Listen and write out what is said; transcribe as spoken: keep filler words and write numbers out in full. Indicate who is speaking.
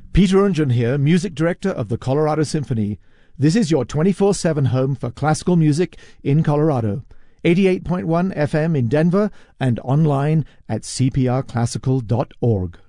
Speaker 1: Peter Unjan here, Music Director of the Colorado Symphony. This is your twenty-four seven home for classical music in Colorado. eighty-eight point one F M in Denver and online at c p r classical dot org.